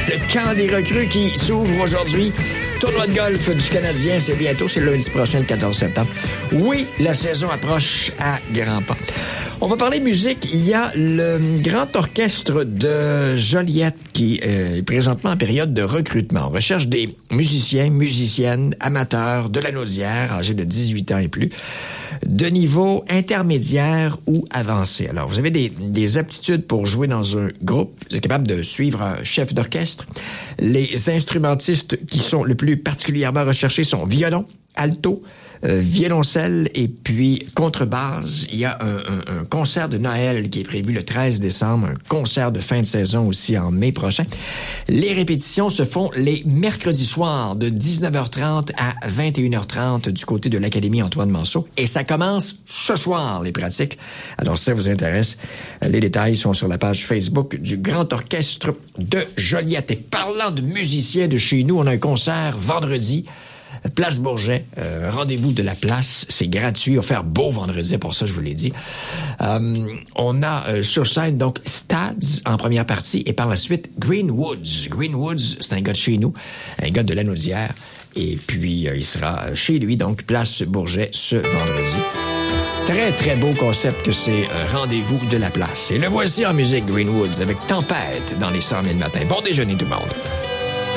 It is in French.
Le camp des recrues qui s'ouvre aujourd'hui. Tournoi de golf du Canadien, c'est bientôt, c'est lundi prochain, le 14 septembre. Oui, la saison approche à grands pas. On va parler musique. Il y a le Grand Orchestre de Joliette qui est présentement en période de recrutement. On recherche des musiciens, musiciennes, amateurs de la Naudière, âgés de 18 ans et plus, de niveau intermédiaire ou avancé. Alors, vous avez des aptitudes pour jouer dans un groupe. Vous êtes capable de suivre un chef d'orchestre. Les instrumentistes qui sont le plus particulièrement recherchés sont violon, alto, violoncelle et puis contrebasse. Il y a un concert de Noël qui est prévu le 13 décembre, un concert de fin de saison aussi en mai prochain. Les répétitions se font les mercredis soirs de 19h30 à 21h30 du côté de l'Académie Antoine Manceau. Et ça commence ce soir, les pratiques. Alors, si ça vous intéresse, les détails sont sur la page Facebook du Grand Orchestre de Joliette. Et parlant de musiciens de chez nous, on a un concert vendredi. Place Bourget, rendez-vous de la place, c'est gratuit, on va faire beau vendredi, pour ça je vous l'ai dit. On a sur scène donc Stads en première partie et par la suite Greenwoods. Greenwoods, c'est un gars de chez nous, un gars de la Naudière, et puis il sera chez lui, donc Place Bourget ce vendredi. Très, très beau concept que c'est rendez-vous de la place. Et le voici en musique, Greenwoods, avec Tempête dans les 100 000 matins. Bon déjeuner tout le monde.